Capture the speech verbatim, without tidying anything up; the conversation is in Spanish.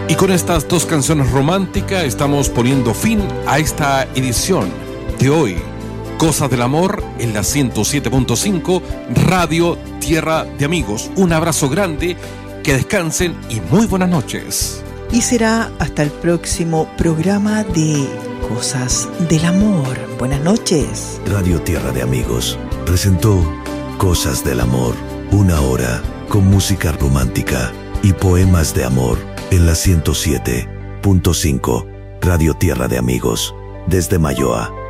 Y con estas dos canciones románticas estamos poniendo fin a esta edición de hoy. Cosas del Amor en la ciento siete punto cinco Radio Tierra de Amigos. Un abrazo grande, que descansen y muy buenas noches. Y será hasta el próximo programa de Cosas del Amor. Buenas noches. Radio Tierra de Amigos presentó Cosas del Amor, una hora con música romántica y poemas de amor en la ciento siete punto cinco Radio Tierra de Amigos, desde Mayoa.